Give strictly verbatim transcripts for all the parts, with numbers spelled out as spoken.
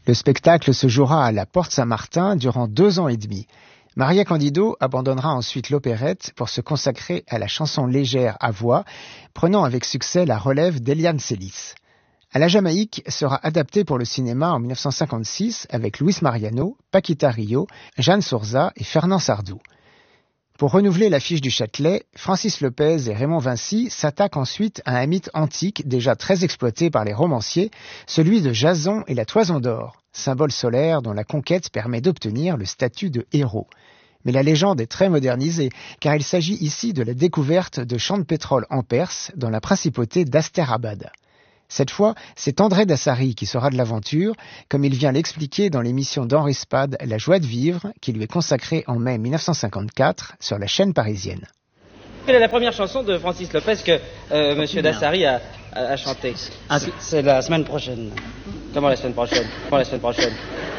Le spectacle se jouera à la Porte Saint-Martin durant deux ans et demi. Maria Candido abandonnera ensuite l'opérette pour se consacrer à la chanson légère à voix, prenant avec succès la relève d'Eliane Celis. À la Jamaïque sera adapté pour le cinéma en mille neuf cent cinquante-six avec Luis Mariano, Paquita Rio, Jeanne Sourza et Fernand Sardou. Pour renouveler l'affiche du Châtelet, Francis Lopez et Raymond Vinci s'attaquent ensuite à un mythe antique déjà très exploité par les romanciers, celui de Jason et la Toison d'Or, symbole solaire dont la conquête permet d'obtenir le statut de héros. Mais la légende est très modernisée, car il s'agit ici de la découverte de champs de pétrole en Perse, dans la principauté d'Asterabad. Cette fois, c'est André Dassary qui sera de l'aventure, comme il vient l'expliquer dans l'émission d'Henri Spad, La joie de vivre, qui lui est consacrée en mai mille neuf cent cinquante-quatre sur la chaîne parisienne. Quelle est la première chanson de Francis Lopez que euh, Monsieur Dassary a, a, a chanté? Ah, c'est la semaine prochaine. Comment la semaine prochaine? Comment la semaine prochaine?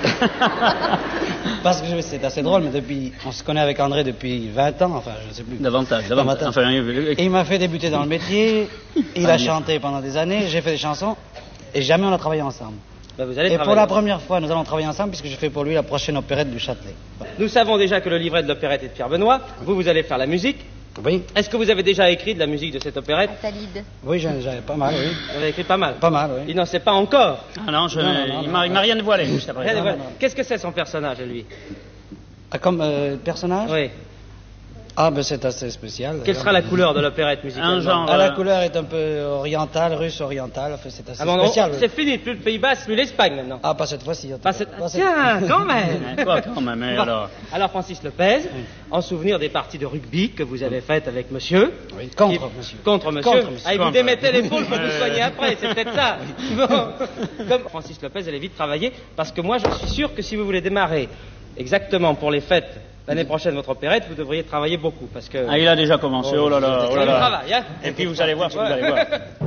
Parce que c'est assez drôle, mais depuis, on se connaît avec André depuis vingt ans, enfin, je ne sais plus. Davantage, davantage. Enfin, et il m'a fait débuter dans le métier, il a chanté pendant des années, j'ai fait des chansons, et jamais on a travaillé ensemble. Ben vous allez et pour la première fois, nous allons travailler ensemble, puisque je fais pour lui la prochaine opérette du Châtelet. Nous savons déjà que le livret de l'opérette est de Pierre Benoît. Vous, vous allez faire la musique. Oui. Est-ce que vous avez déjà écrit de la musique de cette opérette? Attalide. Oui, j'en ai pas mal, oui. Vous avez écrit pas mal? Pas mal, oui. Il n'en sait pas encore. Ah non, je, non, non, non, il m'a, m'a rien dévoilé juste après. Rien dévoilé. Qu'est-ce que c'est son personnage, lui? Ah, comme euh, personnage? Oui. Ah, ben c'est assez spécial. Quelle sera la couleur de l'opérette musicale? Un genre. Ah, la euh... couleur est un peu orientale, russe orientale, enfin, c'est assez ah bon, spécial. Non, c'est fini, plus le Pays Basque, plus l'Espagne maintenant. Ah, pas cette fois-ci. Pas cette... Ah, tiens, quand même. Quoi, quand même, hein, bon. alors. Alors, Francis Lopez, oui. En souvenir des parties de rugby que vous avez faites avec monsieur. Oui, contre qui... monsieur. Contre monsieur. Contre monsieur. Ah, et vous démettez l'épaule pour vous soigner après, c'est peut-être ça. Bon. Comme Francis Lopez allait vite travailler, parce que moi, je suis sûr que si vous voulez démarrer exactement pour les fêtes l'année prochaine votre opérette, vous devriez travailler beaucoup parce que... Ah, il a déjà commencé, oh là là, oh là là. Travail, hein. Et puis vous allez voir ce que vous allez voir.